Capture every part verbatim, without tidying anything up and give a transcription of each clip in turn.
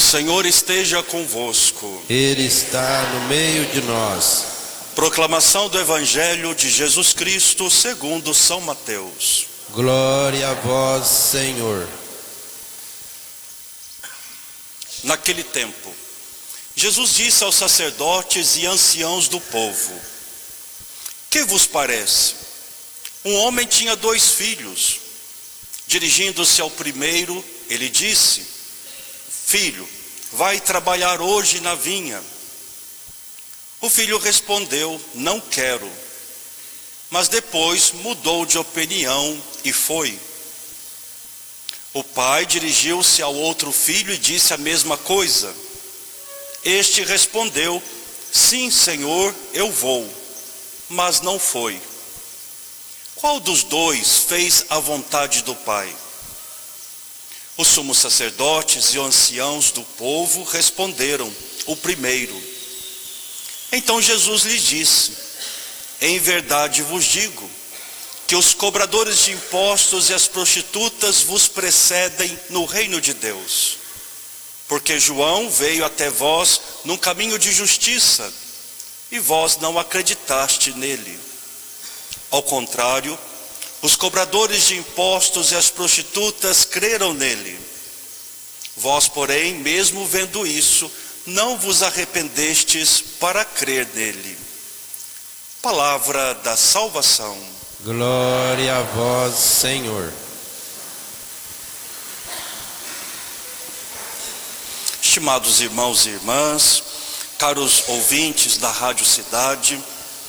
Senhor esteja convosco. Ele está no meio de nós. Proclamação do Evangelho de Jesus Cristo segundo São Mateus. Glória a vós, Senhor. Naquele tempo, Jesus disse aos sacerdotes e anciãos do povo: Que vos parece? Um homem tinha dois filhos. Dirigindo-se ao primeiro, ele disse: Filho, vai trabalhar hoje na vinha. O filho respondeu: Não quero. Mas depois mudou de opinião e foi. O pai dirigiu-se ao outro filho e disse a mesma coisa. Este respondeu: Sim, Senhor, eu vou. Mas não foi. Qual dos dois fez a vontade do pai? Os sumos sacerdotes e os anciãos do povo responderam: O primeiro. Então Jesus lhes disse: Em verdade vos digo, que os cobradores de impostos e as prostitutas vos precedem no reino de Deus. Porque João veio até vós num caminho de justiça, e vós não acreditaste nele. Ao contrário, os cobradores de impostos e as prostitutas creram nele. Vós, porém, mesmo vendo isso, não vos arrependestes para crer nele. Palavra da salvação. Glória a vós, Senhor. Estimados irmãos e irmãs, caros ouvintes da Rádio Cidade,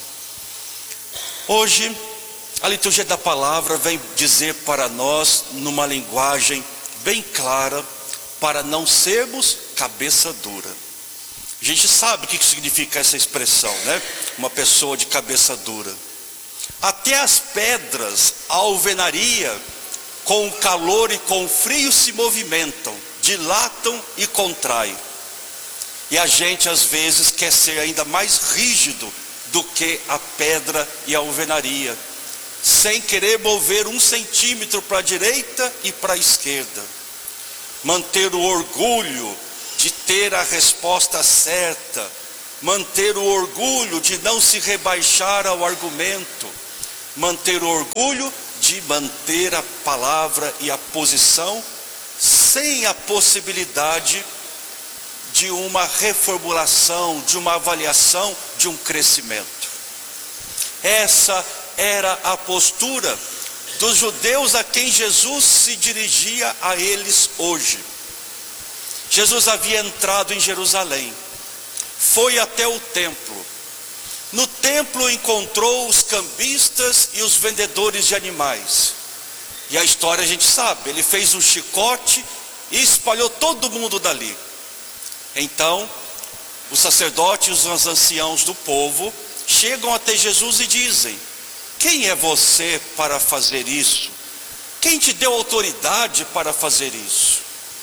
hoje a liturgia da palavra vem dizer para nós, numa linguagem bem clara, para não sermos cabeça dura. A gente sabe o que significa essa expressão, né? Uma pessoa de cabeça dura. Até as pedras, a alvenaria, com o calor e com o frio se movimentam, dilatam e contraem. E a gente às vezes quer ser ainda mais rígido do que a pedra e a alvenaria, sem querer mover um centímetro para a direita e para a esquerda. Manter o orgulho de ter a resposta certa, manter o orgulho de não se rebaixar ao argumento, manter o orgulho de manter a palavra e a posição, sem a possibilidade de uma reformulação, de uma avaliação, de um crescimento. Essa era a postura dos judeus a quem Jesus se dirigia a eles hoje. Jesus havia entrado em Jerusalém, foi até o templo. No templo encontrou os cambistas e os vendedores de animais. E a história a gente sabe, ele fez um chicote e espalhou todo mundo dali. Então, os sacerdotes e os anciãos do povo chegam até Jesus e dizem: Quem é você para fazer isso? Quem te deu autoridade para fazer isso?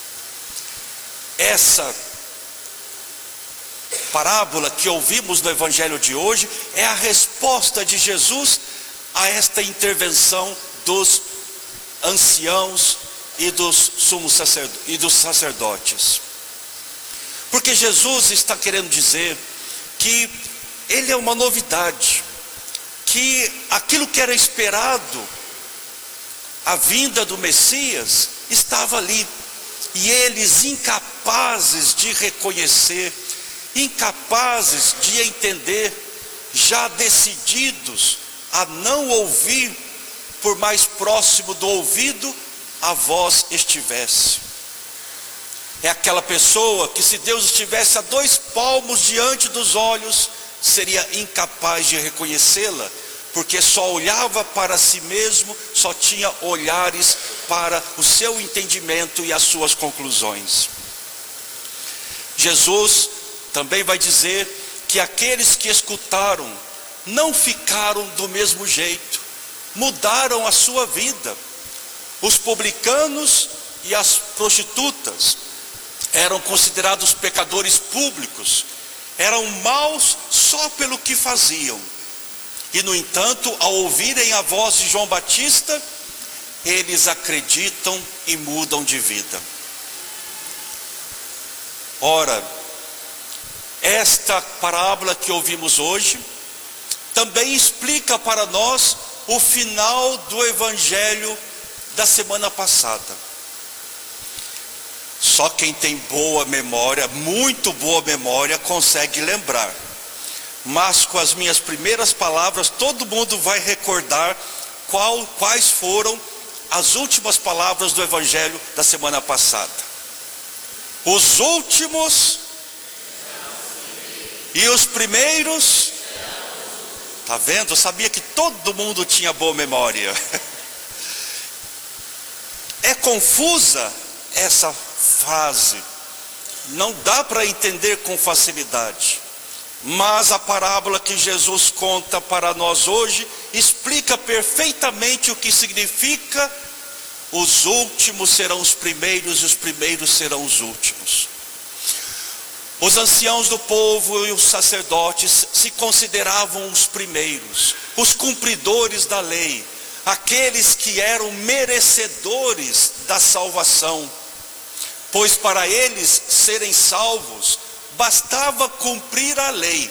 Essa parábola que ouvimos no Evangelho de hoje é a resposta de Jesus a esta intervenção dos anciãos e dos sumos sacerdotes e dos sacerdotes. Porque Jesus está querendo dizer que ele é uma novidade, que aquilo que era esperado, a vinda do Messias, estava ali, e eles incapazes de reconhecer, incapazes de entender, já decididos a não ouvir, por mais próximo do ouvido a voz estivesse. É aquela pessoa que, se Deus estivesse a dois palmos diante dos olhos, seria incapaz de reconhecê-la, porque só olhava para si mesmo, só tinha olhares para o seu entendimento e as suas conclusões. Jesus também vai dizer que aqueles que escutaram não ficaram do mesmo jeito, mudaram a sua vida. Os publicanos e as prostitutas eram considerados pecadores públicos, eram maus só pelo que faziam. E no entanto, ao ouvirem a voz de João Batista, eles acreditam e mudam de vida. Ora, esta parábola que ouvimos hoje também explica para nós o final do evangelho da semana passada. Só quem tem boa memória, muito boa memória, consegue lembrar. Mas com as minhas primeiras palavras, todo mundo vai recordar qual, quais foram as últimas palavras do evangelho da semana passada. Os últimos e os primeiros. Tá vendo? Eu sabia que todo mundo tinha boa memória. É confusa essa frase, não dá para entender com facilidade, mas a parábola que Jesus conta para nós hoje explica perfeitamente o que significa: os últimos serão os primeiros e os primeiros serão os últimos. Os anciãos do povo e os sacerdotes se consideravam os primeiros, os cumpridores da lei, aqueles que eram merecedores da salvação, pois para eles serem salvos bastava cumprir a lei.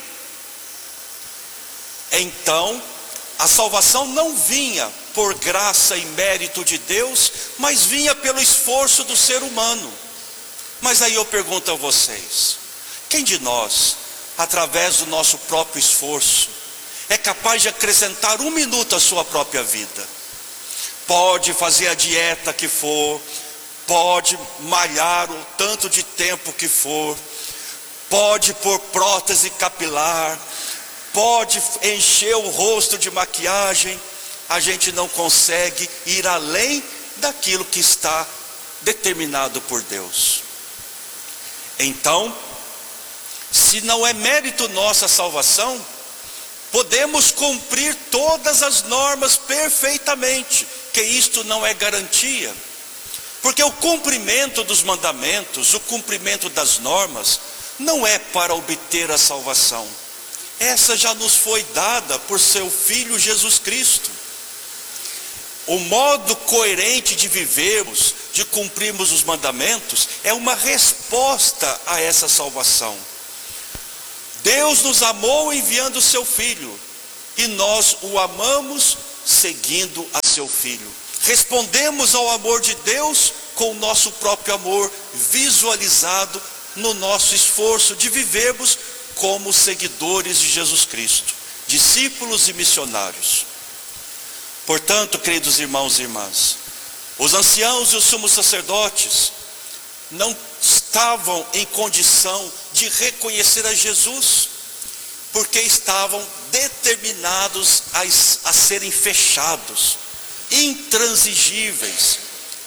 Então, a salvação não vinha por graça e mérito de Deus, mas vinha pelo esforço do ser humano. Mas aí eu pergunto a vocês: quem de nós, através do nosso próprio esforço, é capaz de acrescentar um minuto à sua própria vida? Pode fazer a dieta que for, pode malhar o tanto de tempo que for, pode pôr prótese capilar, pode encher o rosto de maquiagem, a gente não consegue ir além daquilo que está determinado por Deus. Então, se não é mérito nossa salvação, podemos cumprir todas as normas perfeitamente, que isto não é garantia. Porque o cumprimento dos mandamentos, o cumprimento das normas, não é para obter a salvação. Essa já nos foi dada por seu Filho Jesus Cristo. O modo coerente de vivermos, de cumprirmos os mandamentos, é uma resposta a essa salvação. Deus nos amou enviando o seu Filho, e nós o amamos seguindo a seu Filho. Respondemos ao amor de Deus com o nosso próprio amor visualizado no nosso esforço de vivermos como seguidores de Jesus Cristo, discípulos e missionários. Portanto, queridos irmãos e irmãs, os anciãos e os sumos sacerdotes não estavam em condição de reconhecer a Jesus, porque estavam determinados a, a serem fechados, intransigíveis,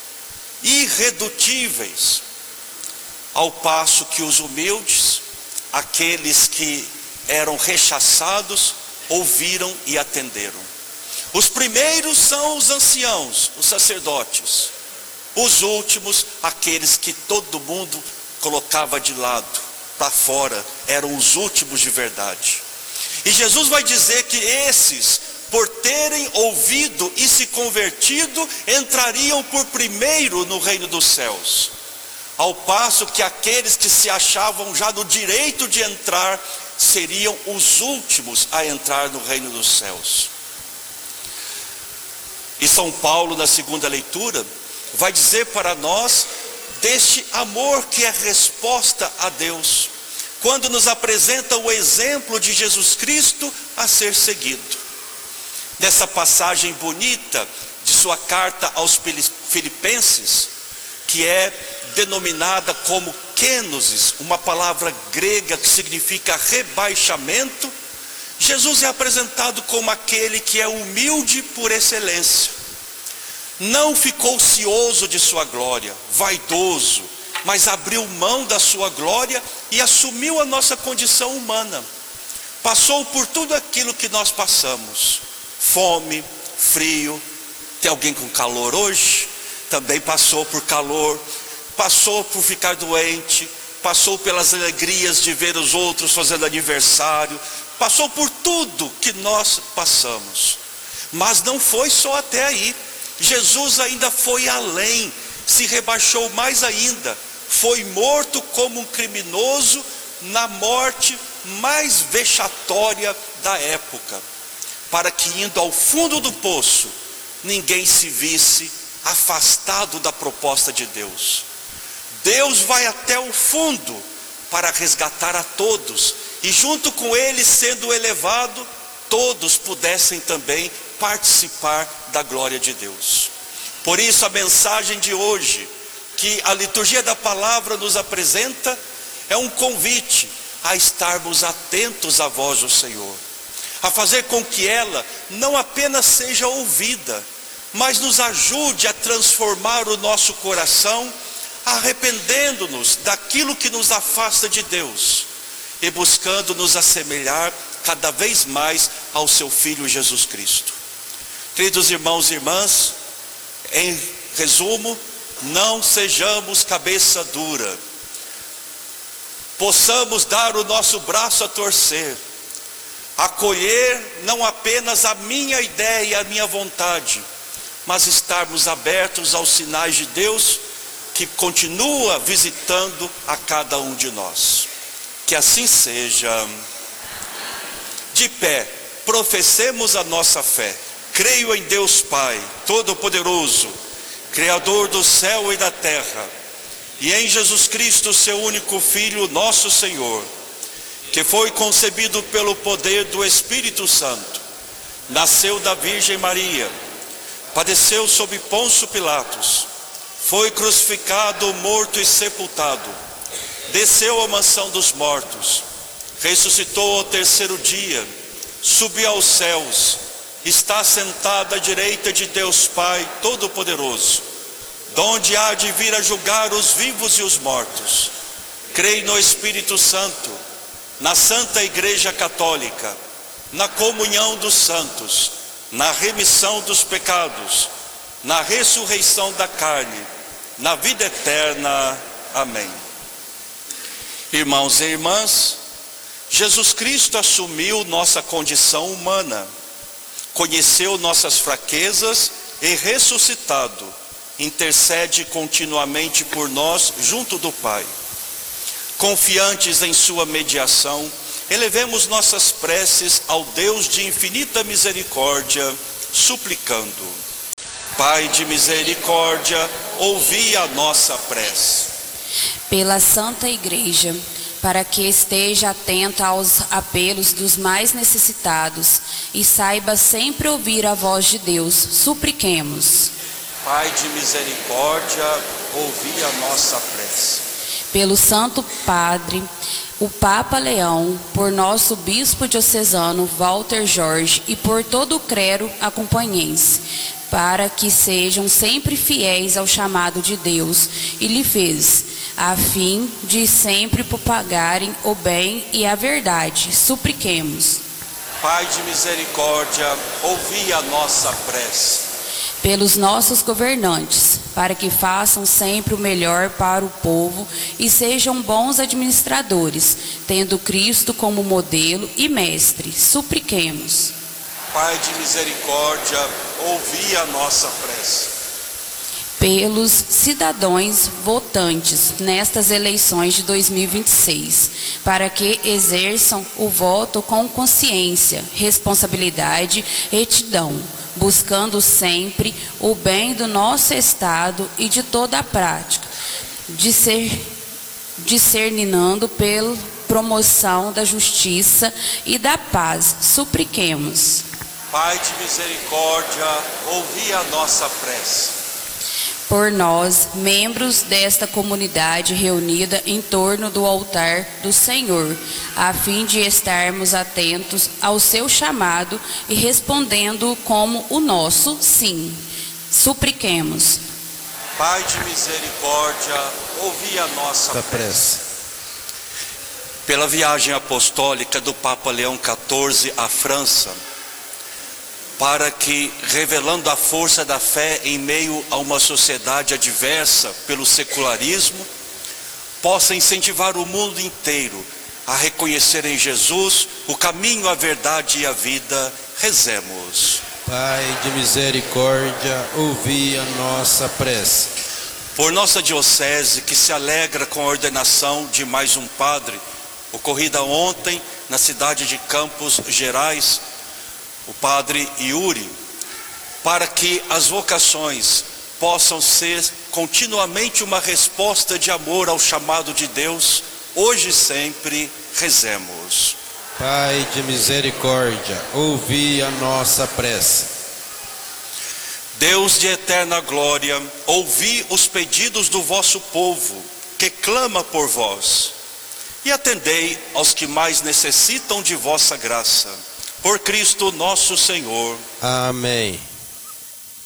irredutíveis, ao passo que os humildes, aqueles que eram rechaçados, ouviram e atenderam. Os primeiros são os anciãos, os sacerdotes. Os últimos, aqueles que todo mundo colocava de lado, para fora, eram os últimos de verdade. E Jesus vai dizer que esses, por terem ouvido e se convertido, entrariam por primeiro no reino dos céus. Ao passo que aqueles que se achavam já no direito de entrar, seriam os últimos a entrar no reino dos céus. E São Paulo, na segunda leitura, vai dizer para nós deste amor que é resposta a Deus, quando nos apresenta o exemplo de Jesus Cristo a ser seguido. Nessa passagem bonita de sua carta aos Filipenses, que é denominada como kenosis, uma palavra grega que significa rebaixamento, Jesus é apresentado como aquele que é humilde por excelência. Não ficou cioso de sua glória, vaidoso, mas abriu mão da sua glória e assumiu a nossa condição humana. Passou por tudo aquilo que nós passamos: fome, frio. Tem alguém com calor hoje? Também passou por calor, passou por ficar doente, passou pelas alegrias de ver os outros fazendo aniversário, passou por tudo que nós passamos. Mas não foi só até aí. Jesus ainda foi além, se rebaixou mais ainda, foi morto como um criminoso na morte mais vexatória da época, para que, indo ao fundo do poço, ninguém se visse afastado da proposta de Deus. Deus vai até o fundo para resgatar a todos, e junto com ele sendo elevado, todos pudessem também participar da glória de Deus. Por isso a mensagem de hoje, que a liturgia da palavra nos apresenta, é um convite a estarmos atentos à voz do Senhor, a fazer com que ela não apenas seja ouvida, mas nos ajude a transformar o nosso coração, arrependendo-nos daquilo que nos afasta de Deus e buscando nos assemelhar cada vez mais ao seu Filho Jesus Cristo. Queridos irmãos e irmãs, em resumo, não sejamos cabeça dura, possamos dar o nosso braço a torcer, acolher não apenas a minha ideia e a minha vontade, mas estarmos abertos aos sinais de Deus que continua visitando a cada um de nós. Que assim seja. De pé, professemos a nossa fé. Creio em Deus Pai Todo-Poderoso, Criador do céu e da terra, e em Jesus Cristo, seu único Filho, nosso Senhor, que foi concebido pelo poder do Espírito Santo, nasceu da Virgem Maria, padeceu sob Pôncio Pilatos, foi crucificado, morto e sepultado, desceu à mansão dos mortos, ressuscitou ao terceiro dia, subiu aos céus, está sentado à direita de Deus Pai Todo-Poderoso, donde há de vir a julgar os vivos e os mortos. Creio no Espírito Santo, na Santa Igreja Católica, na comunhão dos santos, na remissão dos pecados, na ressurreição da carne, na vida eterna. Amém. Irmãos e irmãs, Jesus Cristo assumiu nossa condição humana, conheceu nossas fraquezas e, ressuscitado, intercede continuamente por nós junto do Pai. Confiantes em sua mediação, elevemos nossas preces ao Deus de infinita misericórdia, suplicando: Pai de misericórdia, ouvi a nossa prece. Pela Santa Igreja, para que esteja atenta aos apelos dos mais necessitados e saiba sempre ouvir a voz de Deus, supliquemos. Pai de misericórdia, ouvi a nossa prece. Pelo Santo Padre, o Papa Leão, por nosso Bispo diocesano Walter Jorge e por todo o clero acompanhense, para que sejam sempre fiéis ao chamado de Deus e lhe fez, a fim de sempre propagarem o bem e a verdade. Supliquemos. Pai de misericórdia, ouvi a nossa prece. Pelos nossos governantes, para que façam sempre o melhor para o povo e sejam bons administradores, tendo Cristo como modelo e mestre. Supliquemos. Pai de misericórdia, ouvi a nossa prece. Pelos cidadãos votantes nestas eleições de dois mil e vinte e seis, para que exerçam o voto com consciência, responsabilidade e retidão, buscando sempre o bem do nosso Estado e de toda a prática, discernando pela promoção da justiça e da paz. Supliquemos. Pai de misericórdia, ouvi a nossa prece. Por nós, membros desta comunidade reunida em torno do altar do Senhor, a fim de estarmos atentos ao seu chamado e respondendo como o nosso sim. Supliquemos. Pai de misericórdia, ouvi a nossa prece. Pela viagem apostólica do Papa Leão quatorze à França, para que, revelando a força da fé em meio a uma sociedade adversa pelo secularismo, possa incentivar o mundo inteiro a reconhecer em Jesus o caminho, a verdade e a vida. Rezemos. Pai de misericórdia, ouvi a nossa prece. por nossa diocese, que se alegra com a ordenação de mais um padre, ocorrida ontem na cidade de Campos Gerais, o padre Yuri, para que as vocações possam ser continuamente uma resposta de amor ao chamado de Deus, hoje e sempre, rezemos. Pai de misericórdia, ouvi a nossa prece. Deus de eterna glória, ouvi os pedidos do vosso povo, que clama por vós, e atendei aos que mais necessitam de vossa graça. Por Cristo nosso Senhor. Amém.